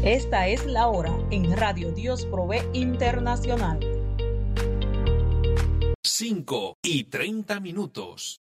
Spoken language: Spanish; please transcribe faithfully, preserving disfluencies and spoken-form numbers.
Esta es la hora en Radio Dios Provee Internacional. cinco y treinta minutos.